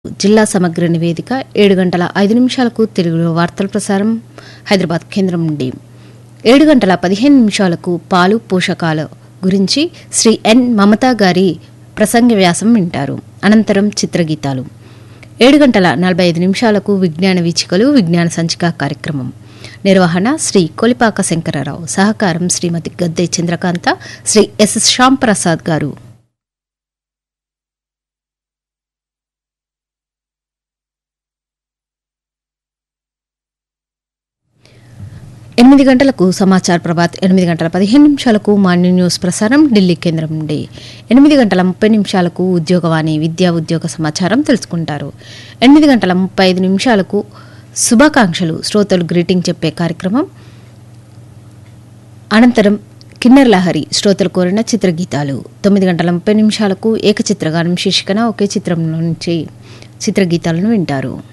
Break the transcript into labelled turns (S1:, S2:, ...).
S1: జిల్లా సమగ్ర నివేదిక 7:05 తెలుగులో వార్తల ప్రసారం హైదరాబాద్ కేంద్రం నుండి. 7:15 పాలు పోషకాల గురించి శ్రీ ఎన్ మమతా గారి ప్రసంగ వ్యాసం వింటారు. అనంతరం చిత్రగీతాలు. 7:45 విజ్ఞాన వీచికలు విజ్ఞాన సంచిక కార్యక్రమం. నిర్వహణ శ్రీ కొలిపాక శంకరరావు. సహకారం శ్రీమతి గద్దె చంద్రకాంత, శ్రీ ఎస్ శ్యామ్ ప్రసాద్ గారు. ఎనిమిది గంటలకు సమాచార ప్రభాత్. 8:15 మార్నింగ్ న్యూస్ ప్రసారం ఢిల్లీ కేంద్రం నుండి. 8:30 ఉద్యోగవాణి విద్యా ఉద్యోగ సమాచారం తెలుసుకుంటారు. 8:35 శుభాకాంక్షలు శ్రోతలు గ్రీటింగ్ చెప్పే కార్యక్రమం. అనంతరం కిన్నెర లహరి శ్రోతలు కోరిన చిత్రగీతాలు. 9:30 ఏకచిత్రగానం శీర్షికన ఒకే చిత్రం నుంచి చిత్రగీతాలను వింటారు.